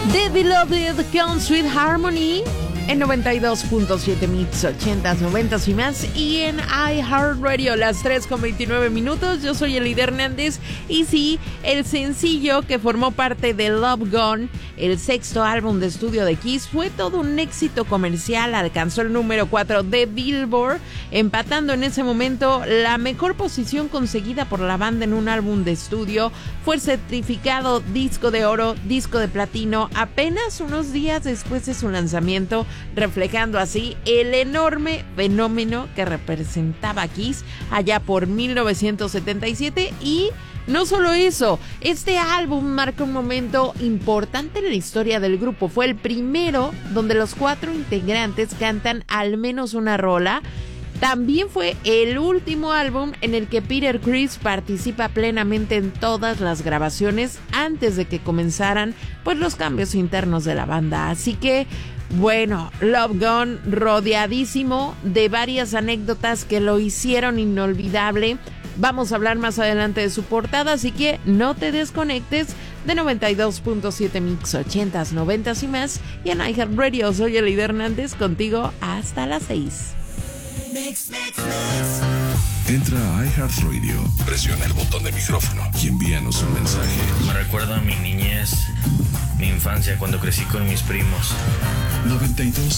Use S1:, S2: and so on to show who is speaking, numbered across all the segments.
S1: The Beloved con Sweet Harmony en 92.7 Mix, 80s, 90s y más, y en iHeartRadio, las 3:29. Yo soy Elida Hernández, y sí, el sencillo que formó parte de Love Gone, el sexto álbum de estudio de Kiss, fue todo un éxito comercial. Alcanzó el número 4 de Billboard, empatando en ese momento la mejor posición conseguida por la banda en un álbum de estudio. Fue certificado disco de oro, disco de platino, apenas unos días después de su lanzamiento, reflejando así el enorme fenómeno que representaba Kiss allá por 1977. Y no solo eso, este álbum marca un momento importante en la historia del grupo. Fue el primero donde los 4 integrantes cantan al menos una rola. También fue el último álbum en el que Peter Criss participa plenamente en todas las grabaciones antes de que comenzaran pues los cambios internos de la banda. Así que bueno, Love Gone rodeadísimo de varias anécdotas que lo hicieron inolvidable. Vamos a hablar más adelante de su portada, así que no te desconectes de 92.7 Mix, 80s, 90s y más. Y en iHeartRadio, soy Elida Hernández, contigo hasta las 6.
S2: Mix. Entra a iHeartRadio, presiona el botón de micrófono y envíanos un mensaje.
S3: Me recuerda a mi niñez, mi infancia cuando crecí con mis primos.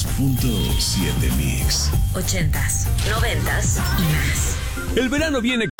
S2: 92.7 Mix.
S4: 80s, 90s y más.
S5: El verano viene